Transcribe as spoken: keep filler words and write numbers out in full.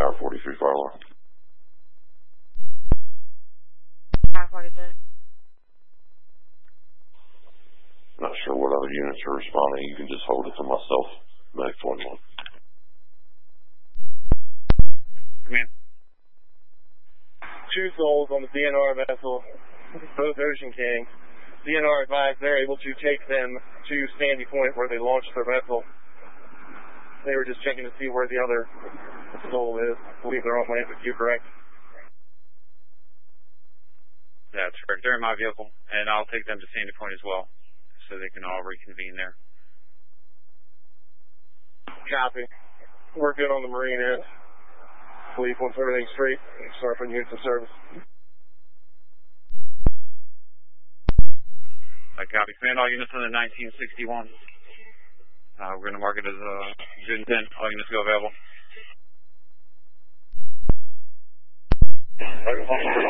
Tower forty-three fire alarm. Tower forty-three. Not sure what other units are responding. You can just hold it to myself. Max one one. Come in. Two souls on the D N R vessel, both Ocean Kings. D N R advised they're able to take them to Sandy Point where they launched their vessel. They were just checking to see where the other soul is. I believe they're on land with you, correct? That's correct. They're in my vehicle, and I'll take them to Sandy Point as well, so they can all reconvene there. Copy. We're good on the Marine end. Believe once everything's straight, start putting units of service. I copy. Command all units on the nineteen sixty-one. Uh, we're going to mark it as a good intent. All units go available.